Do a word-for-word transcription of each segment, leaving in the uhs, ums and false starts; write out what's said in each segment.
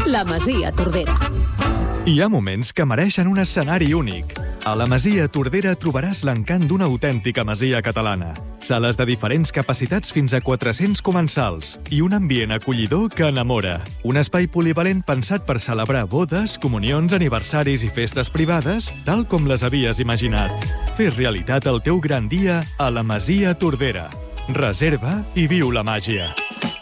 La Masia Tordera. Hi ha moments que mereixen un escenari únic. A la Masia Tordera trobaràs l'encant d'una autèntica masia catalana. Sales de diferents capacitats fins a quatre-cents comensals i un ambient acollidor que enamora. Un espai polivalent pensat per celebrar bodes, comunions, aniversaris i festes privades, tal com les havies imaginat. Fes realitat el teu gran dia a la Masia Tordera. Reserva i viu la màgia.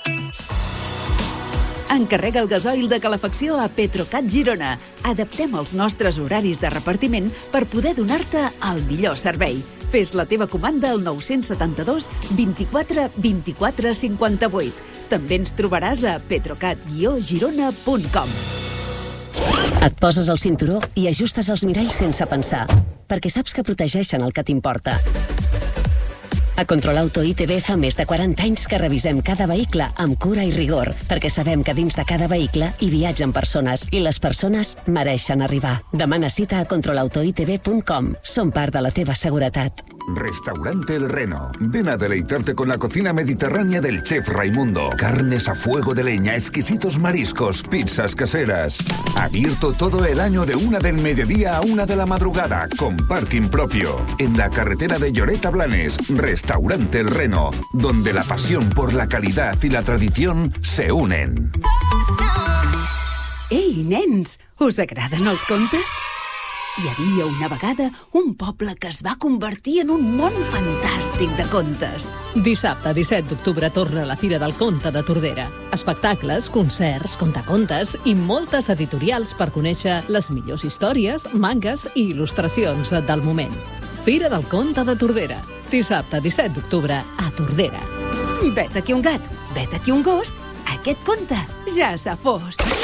Encarrega el gasoil de calefacció a Petrocat Girona. Adaptem els nostres horaris de repartiment per poder donar-te el millor servei. Fes la teva comanda al nou setanta-dos vint-i-quatre vint-i-quatre cinquanta-vuit. També ens trobaràs a petrocat guió girona punt com. Et poses el cinturó i ajustes els miralls sense pensar, perquè saps que protegeixen el que t'importa. A Controlauto I T V fa més de quaranta anys que revisem cada vehicle amb cura i rigor, perquè sabem que dins de cada vehicle hi viatgen persones i les persones mereixen arribar. Demana cita a controlauto i t v punt com. Som part de la teva seguretat. Restaurante El Reno. Ven a deleitarte con la cocina mediterránea del chef Raimundo. Carnes a fuego de leña, exquisitos mariscos, pizzas caseras. Abierto todo el año de una del mediodía a una de la madrugada, con parking propio. En la carretera de Lloret a Blanes. Restaurante El Reno, donde la pasión por la calidad y la tradición se unen. Ei, nens, us agraden els contes? Hi havia una vegada un poble que es va convertir en un món fantàstic de contes. Dissabte disset d'octubre torna la Fira del Conte de Tordera. Espectacles, concerts, contacontes i moltes editorials per conèixer les millors històries, mangas i il·lustracions del moment. Fira del Conte de Tordera. Dissabte disset d'octubre a Tordera. Vet aquí un gat, vet aquí un gos, aquest conte ja s'ha fos.